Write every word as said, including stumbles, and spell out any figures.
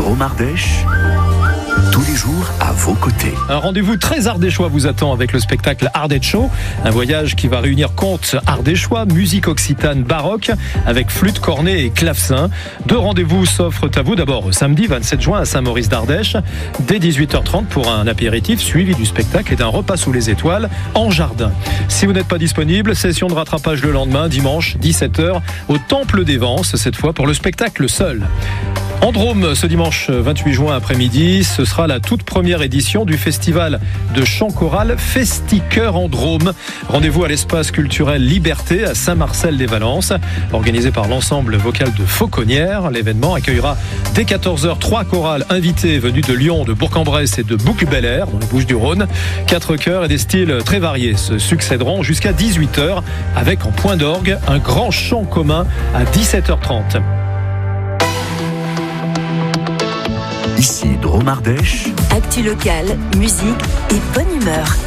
Drôme Ardèche, tous les jours à vos côtés. Un rendez-vous très ardéchois vous attend avec le spectacle Ardèche Show, un voyage qui va réunir contes ardéchois, musique occitane baroque avec flûte, cornet et clavecin. Deux rendez-vous s'offrent à vous. D'abord samedi vingt-sept juin à Saint-Maurice d'Ardèche dès dix-huit heures trente pour un apéritif suivi du spectacle et d'un repas sous les étoiles en jardin. Si vous n'êtes pas disponible, session de rattrapage le lendemain, dimanche dix-sept heures au Temple des Vences, cette fois pour le spectacle seul. En Drôme, ce dimanche vingt-huit juin après-midi, ce sera la toute première édition du festival de chant choral Festi-Cœur en Drôme. Rendez-vous à l'espace culturel Liberté à Saint-Marcel-des-Valences, organisé par l'ensemble vocal de Fauconnière. L'événement accueillera dès quatorze heures trois chorales invitées venues de Lyon, de Bourg-en-Bresse et de Bouc-Bel-Air, dans les Bouches-du-Rhône. Quatre chœurs et des styles très variés se succéderont jusqu'à dix-huit heures, avec en point d'orgue un grand chant commun à dix-sept heures trente. Ici Drôme Ardèche. Actu locale, musique et bonne humeur.